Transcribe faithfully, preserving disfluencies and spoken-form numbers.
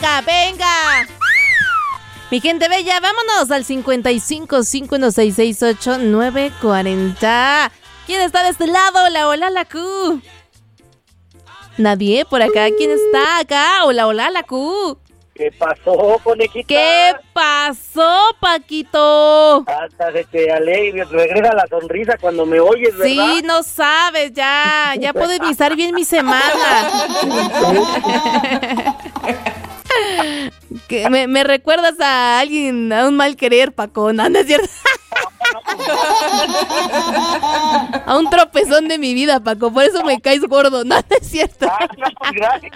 vaca, venga. Mi gente bella, vámonos al cincuenta y cinco, cinco uno seis seis ocho, nueve cuatro cero. ¿Quién está de este lado? Hola, hola, la Q. Nadie por acá. ¿Quién está acá? Hola, hola, la Q. ¿Qué pasó, conejita? ¿Qué pasó, Paquito? Hasta se te alegra, regresa la sonrisa cuando me oyes, ¿verdad? Sí, no sabes, ya. Ya puedo iniciar bien mi semana. Que me, me recuerdas a alguien, a un mal querer, Paco, ¿no? ¿No es cierto? A un tropezón de mi vida, Paco, por eso me caes gordo, ¿no? ¿No es cierto? Ah, no, pues gracias.